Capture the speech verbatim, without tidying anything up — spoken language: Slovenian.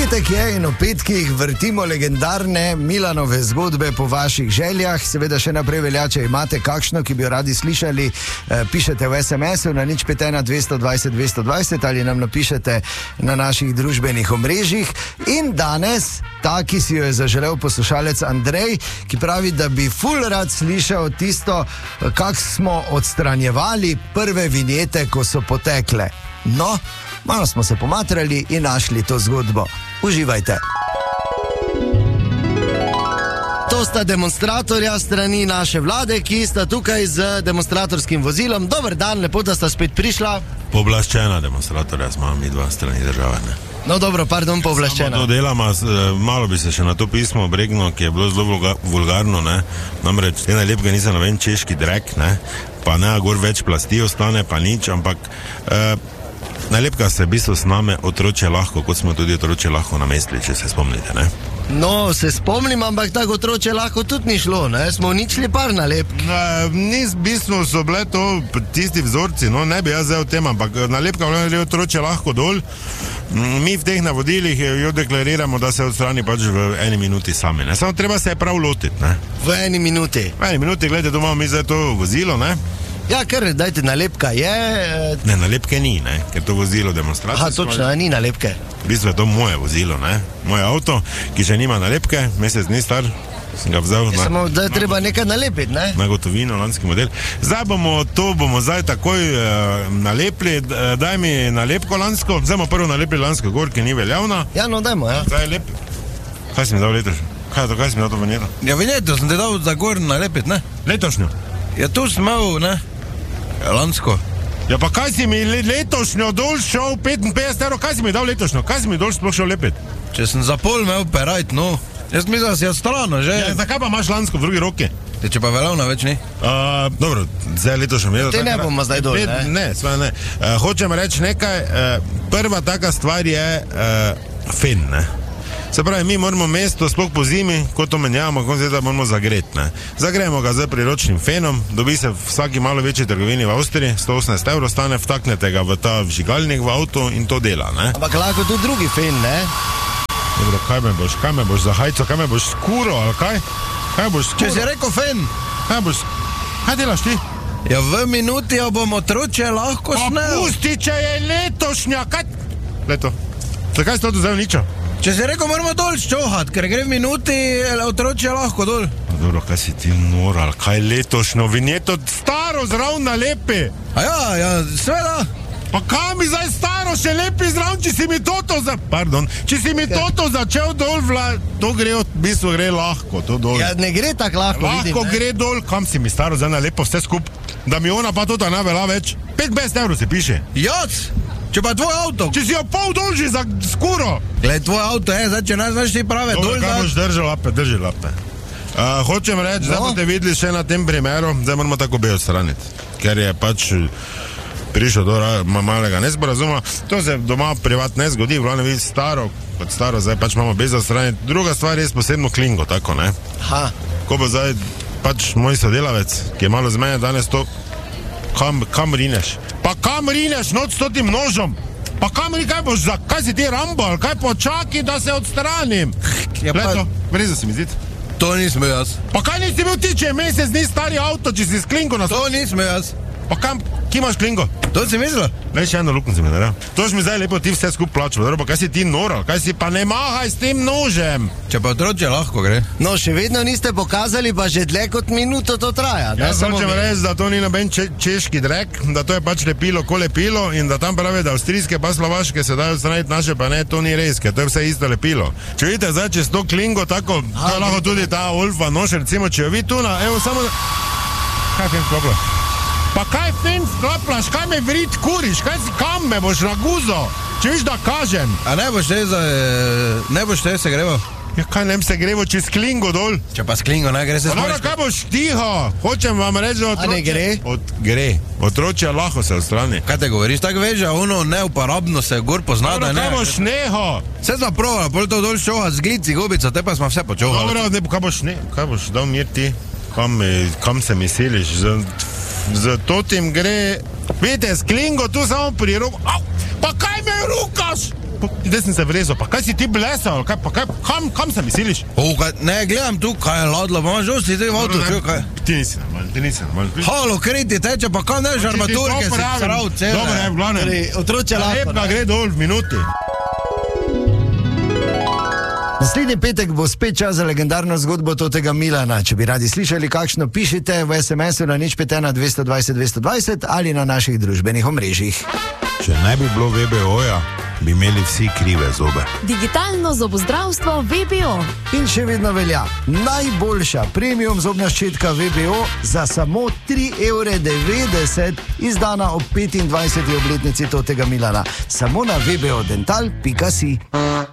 Petek je in v petkih vrtimo legendarne Milanove zgodbe po vaših željah. Seveda še naprej velja, če imate kakšno, ki bi jo radi slišali, eh, pišete v es em esu na nič pet ena dvesto dvajset dvesto dvajset ali nam napišete na naših družbenih omrežjih. In danes, ta, ki si jo je zaželel poslušalec Andrej, ki pravi, da bi ful rad slišal tisto, kak smo odstranjevali prve vinjete, ko so potekle. No, malo smo se pomatrali in našli to zgodbo. Uživajte. To sta demonstratorja strani naše vlade, ki sta tukaj z demonstratorskim vozilom. Dober dan, lepo, da sta spet prišla. Pooblaščena demonstratorja smo mi dva strani države, ne? No dobro, pardon, pooblaščena. Samo to delama, malo bi se še na to pismo obregnil, ki je bilo zelo vulgarno, ne? Namreč, te najlepke nisem na vem češki drek, ne? Pa ne, gor več plasti ostane, pa nič, ampak eh, najlepka se v bistvu s name otroče lahko, kot smo tudi otroče lahko namestili, če se spomnite, ne? No, se spomnim, ampak tako otroče lahko tudi ni šlo, ne? Smo uničili par nalepk. Ne, ni v bistvu so bile to tisti vzorci, no, ne bi jaz zdaj o tem, ampak nalepka je otroče lahko dol. Mi v teh navodilih jo deklariramo, da se odstrani pač v eni minuti sami, ne? Samo treba se je prav lotiti, ne? V eni minuti. V eni minuti, gledajte, tu imamo mi zdaj to vozilo, ne? Ja, ker, dajte, nalepka je... Ne, nalepke ni, ne, ker to vozilo demonstracije. Aha, točno, ni nalepke. V bistvu je to moje vozilo, ne, moj avto, ki še nima nalepke, mesec ni star, sem ga vzel na... Samo, da je treba nekaj nalepiti, ne? Na gotovino, lanski model. Zdaj bomo to, bomo zdaj takoj uh, nalepili, daj mi nalepko lansko, zdaj bomo prvo nalepili lansko gor, ki ni veljavna. Ja, no, dajmo, ja. Zdaj je lep... Kaj si mi dal letošnjo? Kaj je to, kaj si mi dal to vinjeto? Ja, vinjeto sem te dal za gor nalepiti, ne? Letošnjo? Ja, tu sem imel, ne? Lansko. Ja, pa kaj si mi letošnjo dol šel, petinpetdeset evrov, kaj si mi dal letošnjo? Kaj si mi dol sploh šel lepiti? Če sem za pol imel perajt, no. Jaz mislim, da si je strano, že? Ja, zakaj pa imaš lansko v drugi roki? Te, če pa veljavna več ni? Uh, dobro, zdaj letošnjo mi je... Te ne bomo zdaj dol, ne? Ne, sva ne. Uh, hočem reči nekaj, uh, prva taka stvar je uh, fen, ne? Se pravi, mi moramo mesto, sploh po zimi, ko to menjamo, ko se da moramo zagreti, ne. Zagrejemo ga z priročnim fenom, dobi se v vsaki malo večji trgovini v Avstriji, sto osemnajst evrov stane, vtaknete ga v ta vžigalnik v avto in to dela, ne. Ampak lahko tudi drugi fen, ne? Dobro, kaj me boš, kaj me boš za hajco, kaj me boš skuro, ali kaj? Kaj boš skuro? Če si rekel fen? Kaj boš, kaj delaš ti? Ja, v minuti jo bomo otroče lahko snel. Pa pusti, če je letošnja, kaj? Leto, zakaj si to zdaj uničil? Če si rekel, moramo dol ščohat, ker gre v minuti, otroče lahko dol. Dobro, kaj si ti moral, kaj letošnjo vinjeto staro zraven nalepi? A ja, ja, sveda. Pa kaj mi zdaj staro še lepi zraven, če si mi toto za... Pardon, če si mi toto začel dol vla... To gre, v bistvu gre lahko, to dol. Ja, ne gre tak lahko, lahko vidim, gre dol, kam si mi staro zdaj nalepo vse skup, da mi ona pa tota ne vela več. petindvajset evrov se piše. Jac! Če pa tvoj avto. Če si jo pol dolži za skuro. Gled, tvoj avto je, zdaj, če ne znaš ti prave dol, da... Kaj boš držal lape, drži lape. Uh, hočem reči, no. Da boste videli še na tem primeru, zdaj moramo tako obe odstraniti. Ker je pač prišel do malega nesporazuma. To se doma privat ne zgodi, v glavnem vidi staro, kot staro, zdaj pač imamo bez odstraniti. Druga stvar je posebno klingo, tako, ne? Aha. Ko bo zdaj pač moj sodelavec, ki je malo zmenjen danes to, kam, kam rineš? Pa kam rineš noč s totim nožom? Pa kam rineš, kaj boš za, kaj si ti Rambo, ali kaj počaki, da se odstranim? Ja, Leto, breza si mi zid. To nismo jaz. Pa kaj nisi bil ti, če je mesec ni stari avto, če si s klingo nas... To nismo jaz. Pa kam, ki imaš klingo? To si mislil? Ne, še eno luknjo si mi naredil. To si mi zdaj lepo ti vse skup plačal, dobro, pa kaj si ti noral, kaj si pa ne mahaj s tem nožem? Če pa otroče lahko gre. No, še vedno niste pokazali, pa že dlje kot minuto to traja. Jaz hočem reči, da to ni noben če, češki drek, da to je pač lepilo, ko lepilo in da tam pravi, da avstrijske pa slovaške se dajo odstraniti, naše pa ne, to ni res, ker to je vse isto lepilo. Če vidite zdaj, če s to klingo tako, to je lahko tudi ta Olfa nož, recimo, če jo vi tu na, evo samo... Kaj fin sklopla? Pa kaj fin skloplaš, kaj me vrit kuriš, kaj si, kam me boš naguzo? Če viš, da kažem. A ne boš te za, ne boš te se grevo? Ja, kaj nem se grevo, če s klingo dol? Če pa s klingo ne gre se spojško. Kaj boš tiho? Hočem vam reči, da otroče... A ne gre? Od, gre. Otroče lahko se odstrani. Kaj te govoriš? Tak veš, a ono neuporabno se gor pozna, da ne... Kaj boš neho? Vse smo provali, pol to dol ščohat z glici, gubico, te pa smo vse počohali. Dobro, ne, kaj boš ne, kaj boš dal mir ti? Kam, kam se mi siliš? Z, z totim gre... Vidite, s klingo tu samo pri roku... Au, pa kaj me rukaš? Zdaj sem se vrezal, pa kaj si ti blesal, kaj, pa kaj, kam, kam se misliš? O, kaj, ne, gledam tu, kaj je ladlo, pa imaš žosti, ti v avtu, No, čo, ne, kaj? Ti nisi normalno, ti nisi normalno. Halo, kriti teče, pa kam neš armaturke, si srav cele. Dobro, ne, v glavnem. Otroče lahko. Lepka gre dol v minuti. Naslednji petek bo spet čas za legendarno zgodbo tega Milana. Če bi radi slišali kakšno, pišite v es em esu na nič pet ena dvesto dvajset dvesto dvajset ali na naših družbenih omrežjih. Če ne bi bilo ve be oja, bi imeli vsi krive zobe. Digitalno zobozdravstvo ve be o. In še vedno velja, najboljša premium zobna ščetka ve be o za samo tri evre devetdeset, izdana ob petindvajseti obletnici tega Milana. Samo na ve be o dental pika si.